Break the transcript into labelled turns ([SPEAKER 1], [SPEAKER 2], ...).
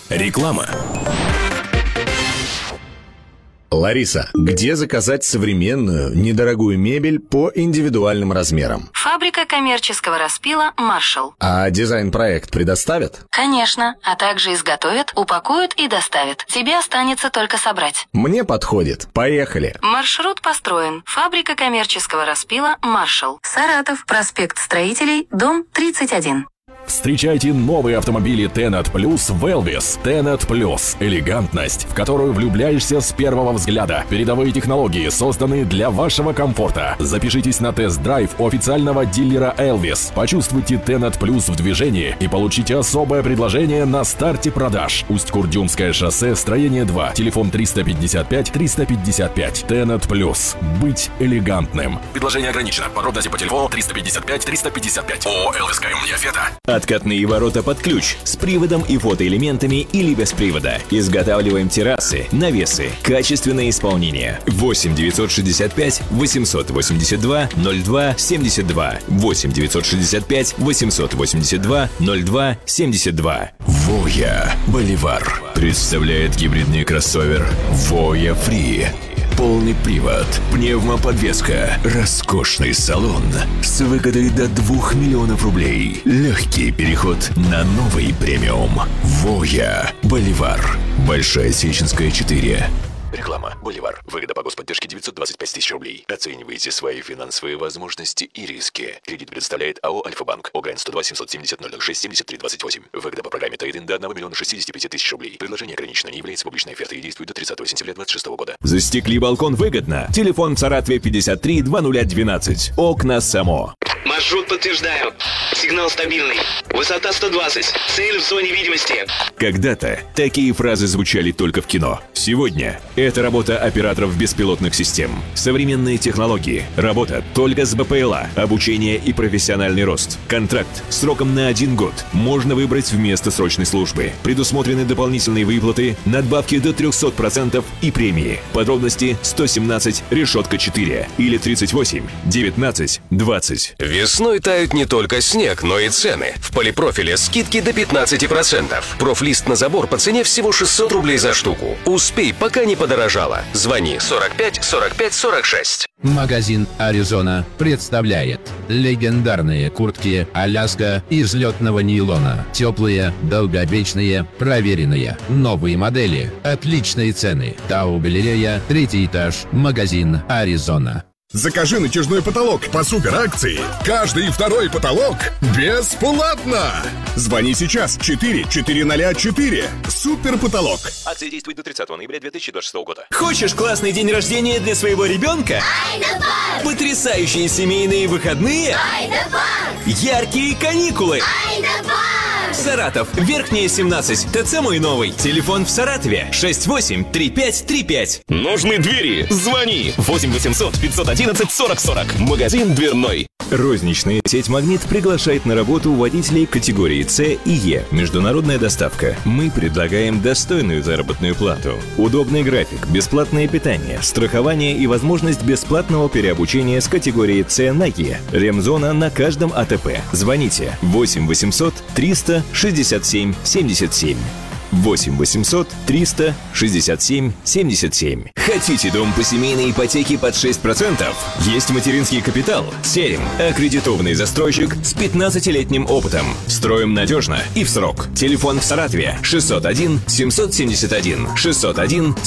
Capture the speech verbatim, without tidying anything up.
[SPEAKER 1] Реклама.
[SPEAKER 2] Лариса, где заказать современную, недорогую мебель по индивидуальным размерам?
[SPEAKER 3] Фабрика коммерческого распила «Маршалл».
[SPEAKER 2] А дизайн-проект предоставят?
[SPEAKER 3] Конечно, а также изготовят, упакуют и доставят. Тебе останется только собрать.
[SPEAKER 2] Мне подходит. Поехали.
[SPEAKER 3] Маршрут построен. Фабрика коммерческого распила «Маршалл». Саратов, проспект Строителей, дом тридцать один.
[SPEAKER 1] Встречайте новые автомобили Tenat Plus в Elvis. Tenat Plus – элегантность, в которую влюбляешься с первого взгляда. Передовые технологии, созданные для вашего комфорта. Запишитесь на тест-драйв у официального дилера Elvis. Почувствуйте Tenat Plus в движении и получите особое предложение на старте продаж. Усть-Курдюмское шоссе, строение два. Телефон триста пятьдесят пять триста пятьдесят пять. Tenat Plus. Быть элегантным. Предложение ограничено. Подробности по телефону триста пятьдесят пять триста пятьдесят пять. ООО «эл эс ка эм Неофета».
[SPEAKER 4] Откатные ворота под ключ с приводом и фотоэлементами или без привода. Изготавливаем террасы, навесы. Качественное исполнение. восемь девятьсот шестьдесят пять восемьсот восемьдесят два ноль два семьдесят два. восемь девятьсот шестьдесят пять восемьсот восемьдесят два ноль два семьдесят два.
[SPEAKER 1] Voya Боливар представляет гибридный кроссовер Voya Free. Полный привод, пневмоподвеска, роскошный салон с выгодой до двух миллионов рублей. Легкий переход на новый премиум. Voya Боливар. Большая Сеченская, четыре. Реклама. Боливар. Выгода по господдержке девятьсот двадцать пять тысяч рублей. Оценивайте свои финансовые возможности и риски. Кредит предоставляет АО «Альфа-банк». ОГРН сто два семьсот семьдесят ноль шесть семьдесят три двадцать восемь. Выгода по программе Трейдинг до одного миллиона шестидесяти пяти тысяч рублей. Предложение ограничено, не является публичной офертой и действует до тридцатого сентября двадцать шестого года.
[SPEAKER 4] Застекли балкон выгодно. Телефон в Саратове пятьдесят три двадцать двенадцать. Окна САМО.
[SPEAKER 5] Маршрут подтверждаю. Сигнал стабильный. Высота сто двадцать. Цель в зоне видимости.
[SPEAKER 4] Когда-то такие фразы звучали только в кино. Сегодня это работа операторов беспилотных систем. Современные технологии. Работа только с БПЛА. Обучение и профессиональный рост. Контракт сроком на один год. Можно выбрать вместо срочной службы. Предусмотрены дополнительные выплаты, надбавки до трехсот процентов и премии. Подробности сто семнадцать решетка четыре или тридцать восемь девятнадцать двадцать.
[SPEAKER 6] Весной тают не только снег, но и цены. В Полипрофиле скидки до пятнадцати процентов. Профлист на забор по цене всего шестьсот рублей за штуку. Успей, пока не подорожало. Звони сорок пять сорок пять сорок шесть.
[SPEAKER 7] Магазин «Аризона» представляет легендарные куртки «Аляска» из летного нейлона. Теплые, долговечные, проверенные. Новые модели, отличные цены. Тау-галерея, третий этаж, магазин «Аризона».
[SPEAKER 8] Закажи натяжной потолок по суперакции. Каждый второй потолок бесплатно. Звони сейчас четыре четыреста четыре. Супер потолок.
[SPEAKER 6] Акция действует до тридцатого ноября две тысячи двадцать шестого года.
[SPEAKER 4] Хочешь классный день рождения для своего ребенка? Айдапарк! Потрясающие семейные выходные? Айдапарк! Яркие каникулы? Айдапарк! Саратов, Верхняя, семнадцать, ТЦ «Мой новый». Телефон в Саратове шесть восемь три пять три пять.
[SPEAKER 1] Нужны двери? Звони восемь восемьсот пятьсот одиннадцать сорок сорок. Магазин дверной.
[SPEAKER 4] Розничная сеть «Магнит» приглашает на работу водителей категории С и Е. Международная доставка. Мы предлагаем достойную заработную плату, удобный график, бесплатное питание, страхование и возможность бесплатного переобучения с категории С на Е. Ремзона на каждом АТП. Звоните восемь восемьсот триста шестьдесят семь семьдесят семь. восемь восемьсот триста шестьдесят семь семьдесят семь. Хотите дом по семейной ипотеке под шесть процентов? Есть материнский капитал. Серим. Аккредитованный застройщик с пятнадцатилетним опытом. Строим надежно и в срок. Телефон в Саратове шестьсот один семьсот семьдесят один шестьсот один